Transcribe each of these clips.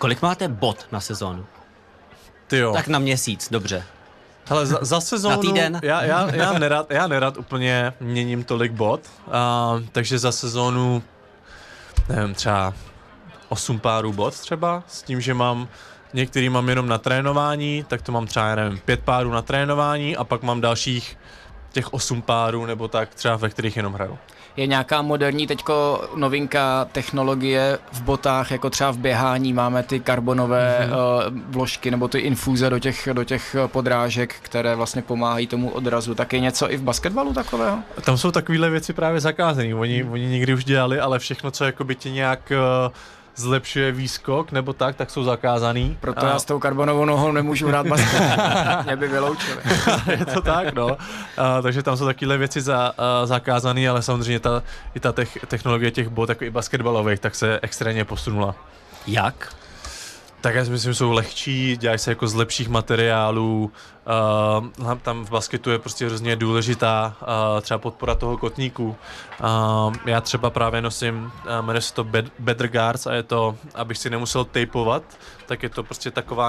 Kolik máte bot na sezónu? Tyjo. Tak na měsíc, dobře. Hele, za sezónu, Na týden? já nerad úplně měním tolik bot, takže za sezónu, nevím, třeba 8 párů bot třeba, s tím, že některý mám jenom na trénování, tak to mám třeba, já nevím, 5 párů na trénování a pak mám dalších těch 8 párů, nebo tak třeba, ve kterých jenom hraju. Je nějaká moderní teďko novinka technologie v botách, jako třeba v běhání máme ty karbonové vložky nebo ty infuze do těch podrážek, které vlastně pomáhají tomu odrazu. Tak je něco i v basketbalu takového? Tam jsou takovéhle věci právě zakázané. Oni někdy už dělali, ale všechno, co jakoby tě nějak zlepšuje výskok nebo tak jsou zakázaný. Proto já s tou karbonovou nohou nemůžu hrát basket. Mě by vyloučili. Je to tak, no. Takže tam jsou takovéhle věci zakázané, ale samozřejmě i ta technologie těch bot, jako i basketbalových, tak se extrémně posunula. Jak? Tak já si myslím, že jsou lehčí, dělají se jako z lepších materiálů, tam v basketu je prostě hrozně důležitá třeba podpora toho kotníku. Já třeba právě nosím, jmenuje se to Better Guards a je to, abych si nemusel tejpovat, tak je to prostě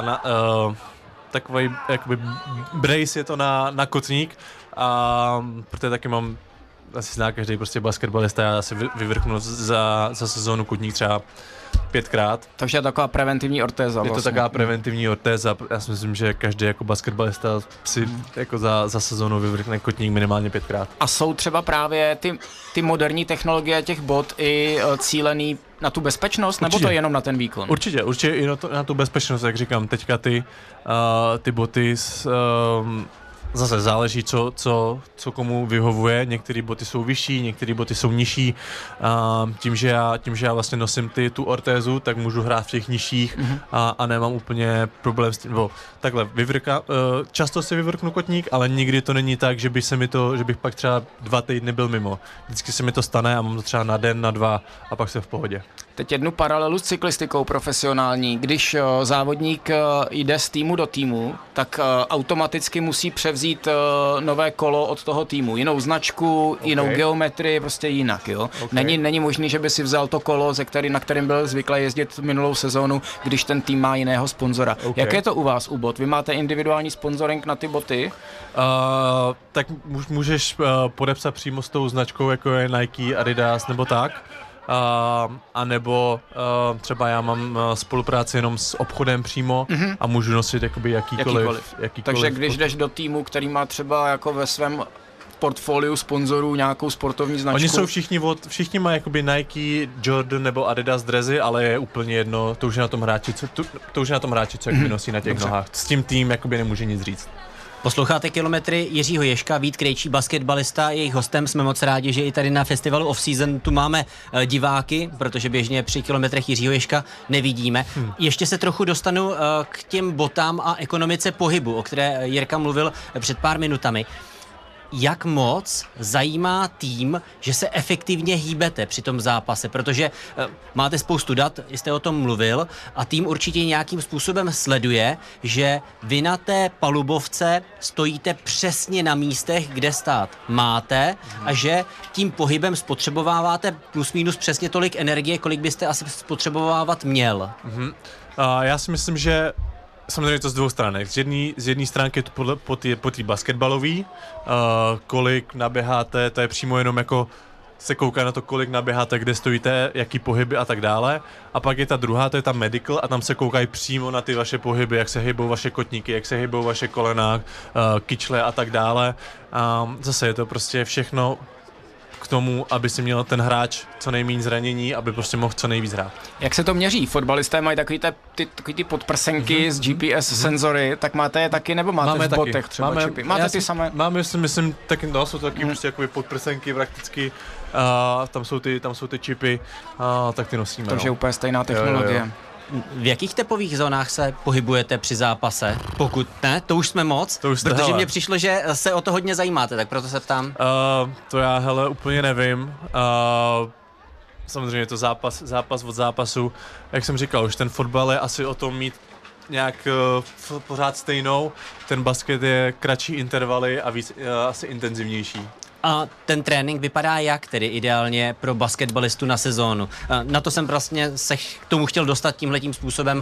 takový jakoby brace je to na kotník, protože taky mám, asi zná každý prostě basketbalista, já asi vyvrchnu za sezónu kotník třeba 5krát. Takže je taková preventivní ortéza vlastně. Je to taková preventivní ortéza. Já si myslím, že každý jako basketbalista si jako za sezónu vyvrchne kotník minimálně 5krát. A jsou třeba právě ty moderní technologie těch bot i cílený na tu bezpečnost, určitě. Nebo to je jenom na ten výkon? Určitě i na tu bezpečnost, jak říkám, teďka ty boty zase záleží, co komu vyhovuje. Některé boty jsou vyšší, některé boty jsou nižší. Tím, že já vlastně nosím tu ortézu, tak můžu hrát v těch nižších a nemám úplně problém s tím. Takhle, často si vyvrknu kotník, ale nikdy to není tak, že bych pak třeba 2 týdny byl mimo. Vždycky se mi to stane a mám to třeba na den, na 2 a pak jsem v pohodě. Teď jednu paralelu s cyklistikou profesionální. Když závodník jde z týmu do týmu, tak automaticky musí převzít nové kolo od toho týmu. Jinou značku, jinou geometrii, prostě jinak. Jo? Není možný, že by si vzal to kolo, na kterým byl zvyklý jezdit minulou sezónu, když ten tým má jiného sponzora. Jak je to u vás u bot? Vy máte individuální sponsoring na ty boty? Tak můžeš podepsat přímo s tou značkou, jako je Nike, Adidas nebo tak. A nebo třeba já mám spolupráci jenom s obchodem přímo a můžu nosit jakoby jakýkoliv. Takže když jdeš do týmu, který má třeba jako ve svém portfoliu sponzorů nějakou sportovní značku. Oni jsou všichni mají jakoby Nike, Jordan nebo Adidas dresy, ale je úplně jedno, to už je na tom hráči, co jakoby nosí na těch nohách. S tím tým jakoby nemůže nic říct. Posloucháte Kilometry Jiřího Ježka, Vít Krejčí, basketbalista, jejich hostem. Jsme moc rádi, že i tady na festivalu Off Season tu máme diváky, protože běžně při Kilometrech Jiřího Ježka nevidíme. Ještě se trochu dostanu k těm botám a ekonomice pohybu, o které Jirka mluvil před pár minutami. Jak moc zajímá tým, že se efektivně hýbete při tom zápase, protože máte spoustu dat, jste o tom mluvil, a tým určitě nějakým způsobem sleduje, že vy na té palubovce stojíte přesně na místech, kde stát máte a že tím pohybem spotřebováváte plus minus přesně tolik energie, kolik byste asi spotřebovávat měl. Já si myslím, že samozřejmě to z dvou stran. Z jedné stránky je to po té basketbalový, kolik naběháte, to je přímo jenom jako se kouká na to, kolik naběháte, kde stojíte, jaký pohyby a tak dále. A pak je ta druhá, to je ta medical a tam se koukají přímo na ty vaše pohyby, jak se hýbou vaše kotníky, jak se hýbou vaše kolena, kyčle a tak dále. Zase je to prostě všechno k tomu, aby si měl ten hráč co nejméně zranění, aby prostě mohl co nejvíc hrát. Jak se to měří? Fotbalisté mají takový ty podprsenky s GPS senzory, tak máte je taky, nebo máte v botech třeba čipy? Máte ty samé? Máme, myslím, taky, jsou to taky prostě jakoby podprsenky prakticky, tam jsou ty čipy, tak ty nosíme. Takže úplně stejná technologie. Jo. V jakých tepových zónách se pohybujete při zápase? Pokud ne, to už jsme moc, protože mně přišlo, že se o to hodně zajímáte, tak proto se ptám. To já, úplně nevím. Samozřejmě je to zápas od zápasu. Jak jsem říkal, už ten fotbal je asi o tom mít nějak pořád stejnou. Ten basket je kratší intervaly a víc asi intenzivnější. A ten trénink vypadá jak tedy ideálně pro basketbalistu na sezónu? Na to jsem vlastně se k tomu chtěl dostat tímhletím způsobem.